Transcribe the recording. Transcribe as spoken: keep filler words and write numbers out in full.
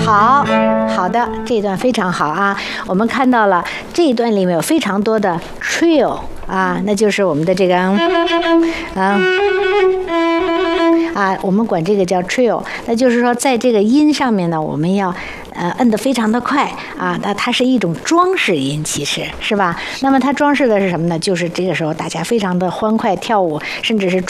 好，好的，这一段非常好啊。我们看到了这一段里面有非常多的 trill 啊，那就是我们的这个啊啊，我们管这个叫 trill， 那就是说在这个音上面呢，我们要呃摁得非常的快啊，那它是一种装饰音，其实是吧？那么它装饰的是什么呢？就是这个时候大家非常的欢快跳舞，甚至是